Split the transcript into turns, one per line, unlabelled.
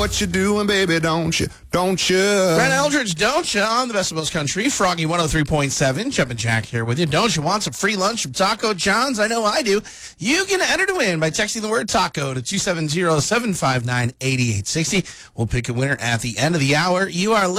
what you're doing, baby, don't you? Don't you?
Brent Eldridge, don't you? On the Best of Most Country, Froggy 103.7. Jumpin' Jack here with you. Don't you want some free lunch from Taco John's? I know I do. You can enter to win by texting the word taco to 270-759-8860. We'll pick a winner at the end of the hour. You are